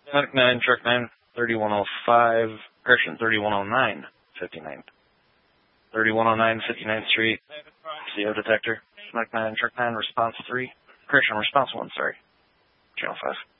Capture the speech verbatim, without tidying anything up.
Medic nine, Truck nine, thirty-one oh five, correction, thirty-one oh nine, fifty-nine. thirty-one oh nine, fifty-ninth Street, C O detector. Medic nine, Truck nine, response three, correction, response one, sorry. Channel five.